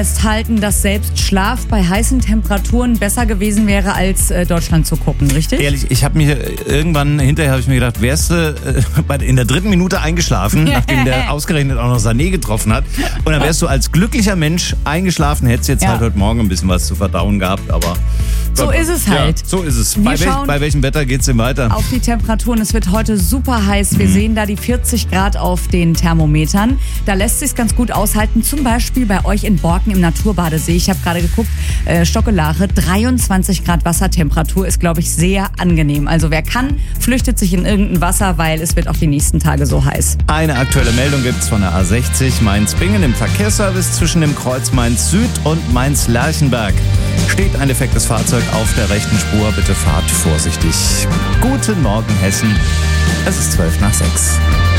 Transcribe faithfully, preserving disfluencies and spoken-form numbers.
festhalten, dass selbst Schlaf bei heißen Temperaturen besser gewesen wäre, als äh, Deutschland zu gucken, richtig? Ehrlich, ich habe mir irgendwann, hinterher habe ich mir gedacht, wärst du äh, in der dritten Minute eingeschlafen, nachdem der ausgerechnet auch noch Sané getroffen hat. Und dann wärst du als glücklicher Mensch eingeschlafen, hättest jetzt Ja. halt heute Morgen ein bisschen was zu verdauen gehabt, aber... So ist es halt. Ja, so ist es. Wir Bei, welch, schauen bei welchem Wetter geht's denn weiter? Auf die Temperaturen. Es wird heute super heiß. Wir Mhm. sehen da die vierzig Grad auf den Thermometern. Da lässt sich ganz gut aushalten. Zum Beispiel bei euch in Borken im Naturbadesee. Ich habe gerade geguckt, äh, Stockelare, dreiundzwanzig Grad Wassertemperatur ist, glaube ich, sehr angenehm. Also wer kann, flüchtet sich in irgendein Wasser, weil es wird auch die nächsten Tage so heiß. Eine aktuelle Meldung gibt's von der A sechzig Mainz-Bingen im Verkehrsservice zwischen dem Kreuz Mainz-Süd und Mainz-Lerchenberg. Steht ein defektes Fahrzeug auf der rechten Spur, bitte fahrt vorsichtig. Guten Morgen, Hessen. Es ist zwölf nach sechs.